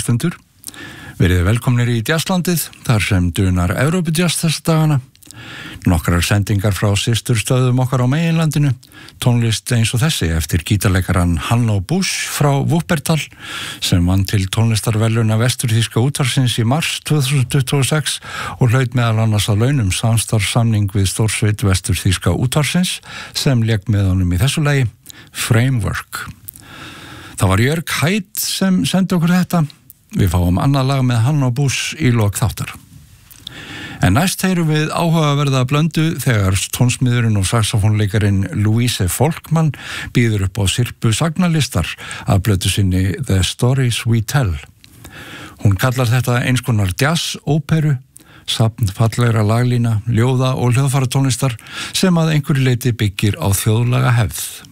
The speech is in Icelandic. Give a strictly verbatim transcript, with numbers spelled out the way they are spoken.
hlustundur. Verið velkomnir í Jazzlandið, þar sem dunar Evrópujazz þessa dagana. Nokkrar sendingar frá systurstöðum okkar á meginlandinu, tónlist eins og þessi eftir gítarleikaran Hanno Busch frá Wuppertal sem vann til tónlistarverðlauna vesturþýska útvarpsins í mars tvö þúsund tuttugu og sex og hlaut meðal annars að launum samstarfssamning við stórsveit vesturþýska útvarpsins sem lék með honum í þessu lagi Framework. Það var Jörg Haidt sem sendi okkur þetta. Við fáum annað lag með Hanno Busch í lok þáttar. En næst heyrum við áhugaverða blöndu þegar tónsmiðurinn og saxofónleikarin Louise Folkmann býður upp á Sirpu sagnalistar af blötu sinni The Stories We Tell. Hún kallar þetta eins konar jazz-óperu, safn fallegra laglína, ljóða og hljóðfæratónlistar sem að einhverju leyti byggir á þjóðlaga hefð.